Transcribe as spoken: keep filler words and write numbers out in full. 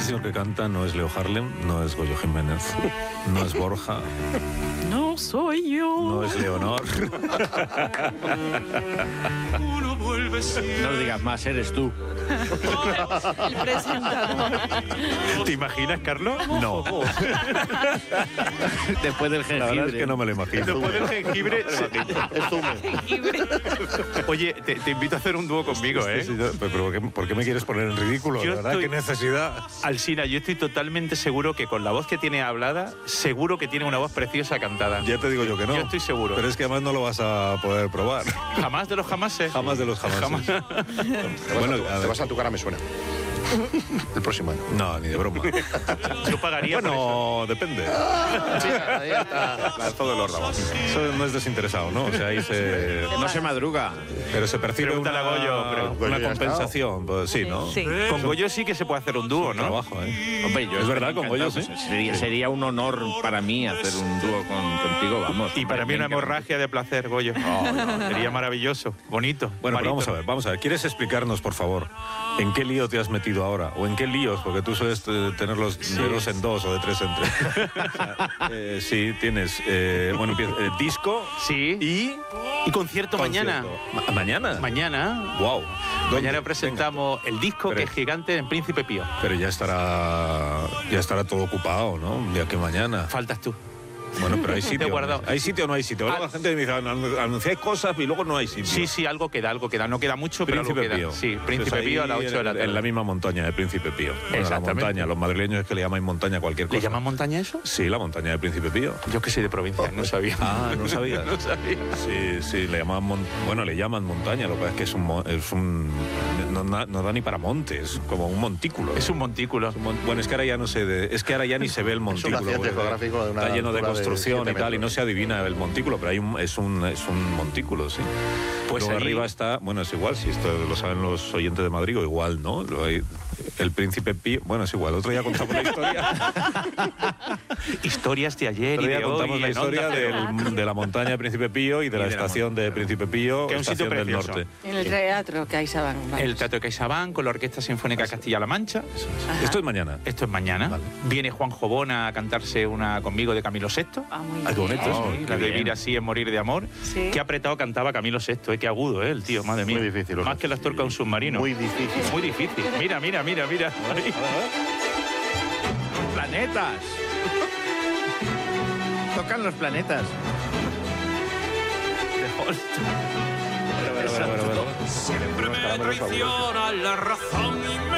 próximo que canta no es Leo Harlem, no es Goyo Jiménez, no es Borja. No soy yo. No es Leonor. No lo digas más, eres tú. El presentador. ¿Te imaginas, Carlos? No. Después del La jengibre. verdad es que no me lo imagino. Después del jengibre... Oye, te, te invito a hacer un dúo conmigo, ¿eh? Sí, sí, sí, pero ¿por qué, por qué me quieres poner en ridículo? Yo ¿De verdad? estoy- ¿Qué necesidad? Alsina, yo estoy totalmente seguro que con la voz que tiene hablada, seguro que tiene una voz preciosa cantada. Ya te digo yo que no. Yo estoy seguro. Pero es que además no lo vas a poder probar. Jamás de los jamases. Jamás de los jamases. Jamás. Bueno, Te a ver. vas a tu cara, me suena. El próximo año. No, ni de broma. Yo pagaría por eso. Bueno, depende. Sí, ahí está. Lanzó de los rabos. Eso no es desinteresado, ¿no? O sea, ahí se... No se madruga. Pero se percibe Pregúntale una, a Goyo, pero una Goyo ya ha compensación. Pues sí, ¿no? Sí. Con Goyo sí que se puede hacer un dúo, ¿no? Trabajo, ¿eh? Hombre, yo Es verdad, estoy con Goyo, encantado, sí. pues, Sería, sería un honor para mí hacer un dúo con, contigo, vamos. Y para mí una Me encanta. hemorragia de placer, Goyo. Sería maravilloso, bonito. Bueno, pero vamos a barítono. ver, vamos a ver. ¿Quieres explicarnos, por favor, en qué lío te has metido ahora? ¿O en qué líos? Porque tú sueles eh, tener los de dos en dos o de tres en tres. O sea, eh, sí, tienes, eh, bueno, empieza, eh, disco Sí. y... Y concierto, mañana. Ma- ¿Mañana? Mañana. Wow. Mañana presentamos el disco Pero- que es gigante en Príncipe Pío. Pero ya estará, ya estará todo ocupado, ¿no? Un día que mañana. Faltas tú. Bueno, pero hay sitio. Te he guardado. ¿Hay sitio o no hay sitio? Luego Ah. la gente me dice, "Anun- anunciáis cosas y luego no hay sitio". Sí, sí, algo queda, algo queda. No queda mucho, pero algo Príncipe queda. Pío. Sí, Príncipe Pues ahí Pío a las ocho de la en- tarde. En la misma montaña de Príncipe Pío. Bueno, la Exactamente. montaña. Los madrileños es que le llaman montaña a cualquier cosa. ¿Le llaman montaña eso? Sí, la montaña de Príncipe Pío. Yo que soy de provincia, no sabía. Ah, ¿no sabías? No sabía. Sí, sí, le llaman mon- bueno, le llaman montaña, lo que pasa es que es un, mo- es un no, no- no da ni para montes, como un montículo. Es un montículo. Es un mon- Bueno, es que ahora ya no se de- es que ahora ya ni se ve el montículo. accidente porque geográfico de una está lleno de altura de construcción siete y tal, y metros. no se adivina el montículo, pero hay un, es un es un montículo, sí. Pues Luego allí- arriba está, bueno, es igual, si esto lo saben los oyentes de Madrid, o igual, ¿no? Lo hay- el Príncipe Pío, bueno, es igual, otro día contamos la historia. Historias de ayer Otro y día de contamos hoy. la en historia Onda Cero. del- de la montaña de Príncipe Pío y de la de la estación de Príncipe Pío, Que es un sitio estación del precioso. norte. En el teatro CaixaBank. vamos. El Teatro de CaixaBank con la Orquesta Sinfónica Castilla-La Mancha. Ajá. Esto es mañana. Esto es mañana. Viene Juan Jobona a cantarse una conmigo de Camilo sexto. Ah, muy Ah, qué bonito. bien. Oh, Sí, qué la de bien. Vivir así es morir de amor. Sí. Qué apretado cantaba Camilo sexto, eh, qué agudo, eh, el tío, madre mía. Muy difícil, Más Oscar. que el actor con un submarino. Muy difícil. Muy difícil. Mira, mira, mira, mira. Ahí. Los planetas. Tocan los planetas. Bueno, bueno, bueno, bueno. Siempre me traiciona la razón y